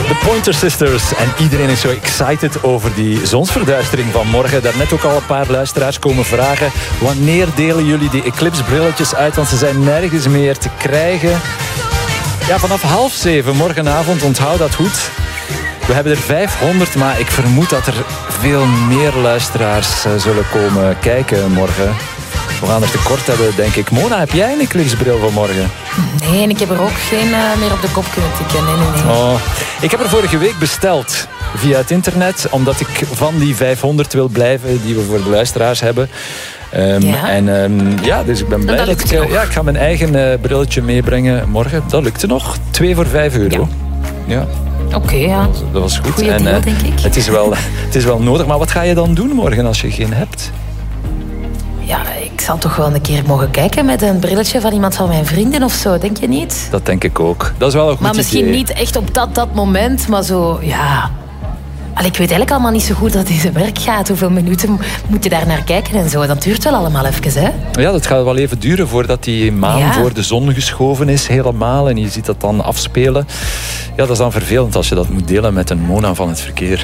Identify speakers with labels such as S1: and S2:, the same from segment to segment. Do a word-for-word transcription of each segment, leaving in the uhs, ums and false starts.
S1: De Pointer Sisters. En iedereen is zo excited over die zonsverduistering van morgen. Daarnet ook al een paar luisteraars komen vragen. Wanneer delen jullie die Eclipse brilletjes uit? Want ze zijn nergens meer te krijgen. Ja, vanaf half zeven morgenavond, onthoud dat goed. We hebben er vijfhonderd, maar ik vermoed dat er veel meer luisteraars zullen komen kijken morgen. We gaan er tekort hebben, denk ik. Mona, heb jij een eclipsebril voor morgen?
S2: Nee, en ik heb er ook geen uh, meer op de kop kunnen tikken. Nee, nee, nee.
S1: Oh, ik heb er vorige week besteld via het internet, omdat ik van die vijfhonderd wil blijven die we voor de luisteraars hebben. Um, ja. En um, ja, dus ik ben blij dat, dat ik... Uh, ja, ik ga mijn eigen uh, brilletje meebrengen morgen. Dat lukte nog. Twee voor vijf euro. Ja. ja.
S2: Oké, okay, ja.
S1: Dat, dat was goed.
S2: Goeie
S1: en,
S2: deal,
S1: uh,
S2: denk ik.
S1: Het is, wel, het is wel nodig. Maar wat ga je dan doen morgen als je geen hebt?
S2: Ja, ik zal toch wel een keer mogen kijken met een brilletje van iemand van mijn vrienden of zo, denk je niet?
S1: Dat denk ik ook. Dat is wel een goed
S2: Maar misschien
S1: idee.
S2: niet echt op dat, dat moment, maar zo, ja... Allee, ik weet eigenlijk allemaal niet zo goed dat deze werk gaat. Hoeveel minuten moet je daar naar kijken en zo? Dat duurt wel allemaal even, hè?
S1: Ja, dat gaat wel even duren voordat die maan ja. voor de zon geschoven is helemaal. En je ziet dat dan afspelen. Ja, dat is dan vervelend als je dat moet delen met een Mona van het verkeer.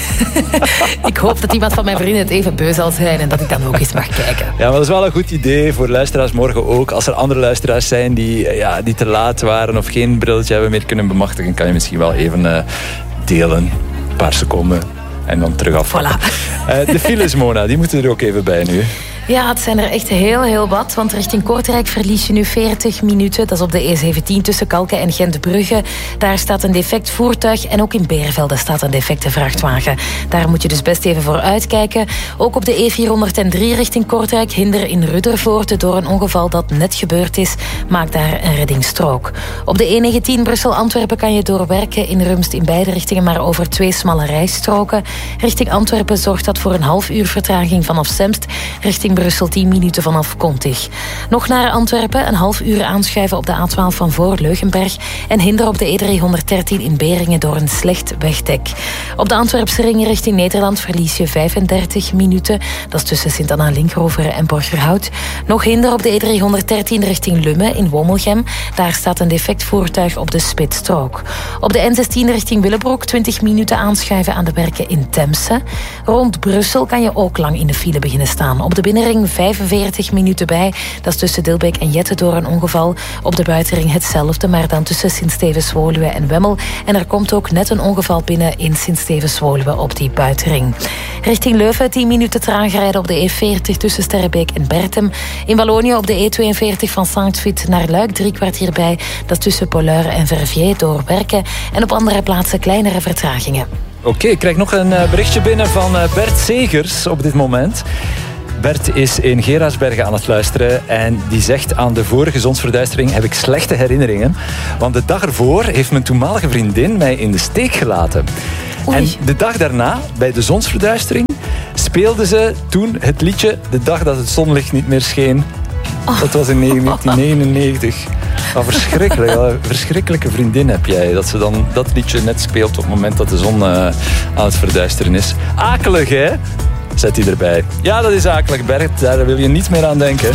S2: Ik hoop dat iemand van mijn vrienden het even beu zal zijn en dat ik dan ook eens mag kijken.
S1: Ja, maar dat is wel een goed idee voor luisteraars morgen ook. Als er andere luisteraars zijn die, ja, die te laat waren of geen brilletje hebben meer kunnen bemachtigen, kan je misschien wel even uh, delen. Een paar seconden en dan terug af.
S2: Voilà.
S1: Uh, de files, Mona, die moeten er ook even bij nu.
S2: Ja, het zijn er echt heel, heel wat. Want richting Kortrijk verlies je nu veertig minuten. Dat is op de E zeventien tussen Kalken en Gent-Brugge. Daar staat een defect voertuig. En ook in Beervelde staat een defecte vrachtwagen. Daar moet je dus best even voor uitkijken. Ook op de E vierhonderddrie richting Kortrijk. Hinder in Ruddervoort door een ongeval dat net gebeurd is. Maak daar een reddingsstrook. Op de E negentien Brussel-Antwerpen kan je doorwerken in Rumst in beide richtingen, maar over twee smalle rijstroken. Richting Antwerpen zorgt dat voor een half uur vertraging vanaf Semst. Richting Brussel tien minuten vanaf Kontig. Nog naar Antwerpen, een half uur aanschuiven op de A twaalf van voor Leugenberg en hinder op de E driehonderddertien in Beringen door een slecht wegdek. Op de Antwerpse ring richting Nederland verlies je vijfendertig minuten. Dat is tussen Sint-Anna-Linkroveren en Borgerhout. Nog hinder op de E driehonderddertien richting Lummen in Womelgem. Daar staat een defect voertuig op de spitsstrook. Op de N zestien richting Willebroek twintig minuten aanschuiven aan de werken in Temse. Rond Brussel kan je ook lang in de file beginnen staan. Op de binnenring vijfenveertig minuten bij. Dat is tussen Dilbeek en Jette door een ongeval. Op de buitenring hetzelfde, maar dan tussen Sint-Stevens-Woluwe en Wemmel. En er komt ook net een ongeval binnen in Sint-Stevens-Woluwe op die buitenring. Richting Leuven tien minuten traag rijden op de E veertig tussen Sterrebeek en Bertem. In Wallonië op de E tweeënveertig van Saint-Vith naar Luik drie kwartier bij. Dat is tussen Polaire en Verviers door Werken. En op andere plaatsen kleinere vertragingen.
S1: Oké, okay, ik krijg nog een berichtje binnen van Bert Segers op dit moment. Bert is in Gerardsbergen aan het luisteren en die zegt: aan de vorige zonsverduistering heb ik slechte herinneringen, want de dag ervoor heeft mijn toenmalige vriendin mij in de steek gelaten. Oei. En de dag daarna, bij de zonsverduistering, speelde ze toen het liedje De dag dat het zonlicht niet meer scheen. Oh. Dat was in negentien negenennegentig. Oh, verschrikkelijk. Een verschrikkelijke vriendin heb jij. Dat ze dan dat liedje net speelt op het moment dat de zon uh, aan het verduisteren is. Akelig, hè? Zet die erbij. Ja, dat is akelig, Bert. Daar wil je niet meer aan denken.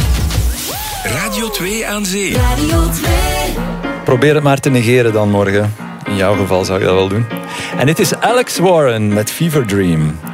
S3: Radio twee aan zee.
S4: Radio twee.
S1: Probeer het maar te negeren dan morgen. In jouw geval zou je dat wel doen. En dit is Alex Warren met Fever Dream.